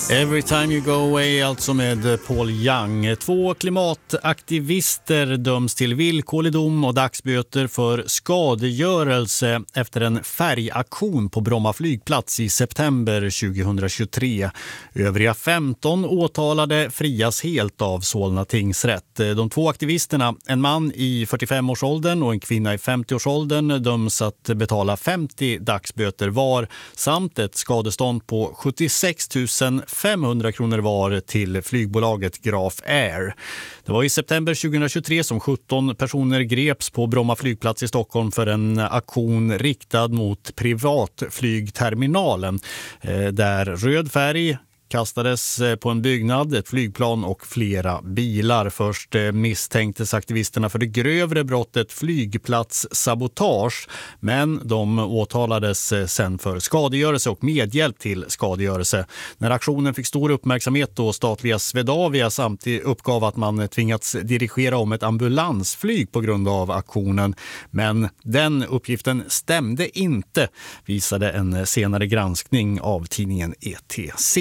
Every time you go away, alltså med Paul Young. 2 klimataktivister döms till villkorlig dom och dagsböter för skadegörelse efter en färgaktion på Bromma flygplats i september 2023. Övriga 15 åtalade frias helt av Solna tingsrätt. De 2 aktivisterna, en man i 45-årsåldern och en kvinna i 50-årsåldern, döms att betala 50 dagsböter var samt ett skadestånd på 76 500 kronor var till flygbolaget Graf Air. Det var i september 2023 som 17 personer greps på Bromma flygplats i Stockholm för en aktion riktad mot privatflygterminalen där röd färg kastades på en byggnad, ett flygplan och flera bilar. Först misstänktes aktivisterna för det grövre brottet flygplatssabotage, men de åtalades sen för skadegörelse och medhjälp till skadegörelse. När aktionen fick stor uppmärksamhet då statliga Swedavia samtidigt uppgav att man tvingats dirigera om ett ambulansflyg på grund av aktionen. Men den uppgiften stämde inte, visade en senare granskning av tidningen ETC.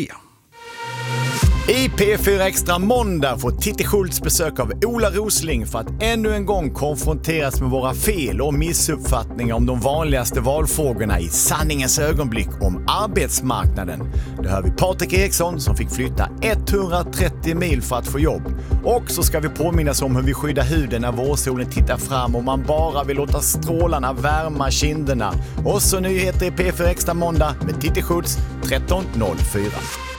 I P4 Extra måndag får Titti Schultz besök av Ola Rosling för att ännu en gång konfronteras med våra fel och missuppfattningar om de vanligaste valfrågorna i sanningens ögonblick om arbetsmarknaden. Det hör vi Patrik Eriksson som fick flytta 130 mil för att få jobb. Och så ska vi påminnas om hur vi skyddar huden när vårsolen tittar fram och man bara vill låta strålarna värma kinderna. Och så nyheter i P4 Extra måndag med Titti Schultz 13.04.